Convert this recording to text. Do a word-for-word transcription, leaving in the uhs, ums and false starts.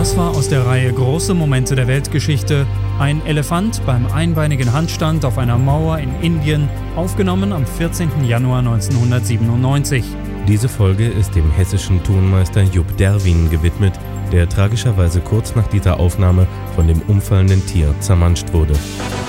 Das war aus der Reihe Große Momente der Weltgeschichte ein Elefant beim einbeinigen Handstand auf einer Mauer in Indien, aufgenommen am vierzehnten Januar neunzehnhundertsiebenundneunzig. Diese Folge ist dem hessischen Tonmeister Jupp Derwin gewidmet, der tragischerweise kurz nach dieser Aufnahme von dem umfallenden Tier zermanscht wurde.